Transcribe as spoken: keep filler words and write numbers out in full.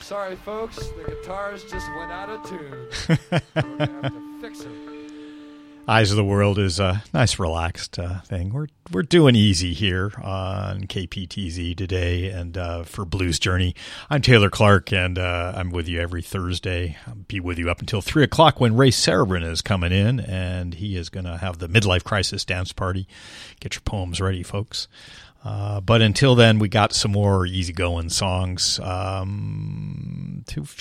Sorry, folks, the guitars just went out of tune. We're gonna have to fix them. Eyes of the World is a nice, relaxed uh, thing. We're we're doing easy here on K P T Z today, and uh, for Blues Journey, I'm Taylor Clark, and uh, I'm with you every Thursday. I'll be with you up until three o'clock when Ray Cerebrin is coming in, and he is going to have the Midlife Crisis Dance Party. Get your poems ready, folks. Uh, but until then, we got some more easygoing songs. Um, a